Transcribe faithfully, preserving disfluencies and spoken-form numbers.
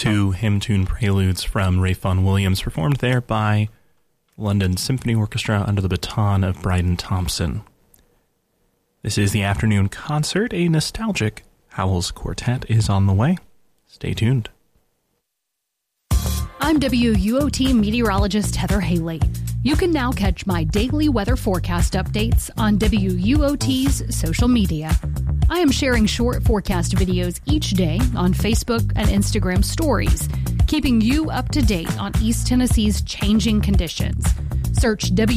two hymn tune preludes from Ralph Vaughan Williams, performed there by London Symphony Orchestra under the baton of Bryden Thompson. This is the afternoon concert. A nostalgic Howells quartet is on the way. Stay tuned. I'm W U O T meteorologist Heather Haley. You can now catch my daily weather forecast updates on W U O T's social media. I am sharing short forecast videos each day on Facebook and Instagram stories, keeping you up to date on East Tennessee's changing conditions. Search W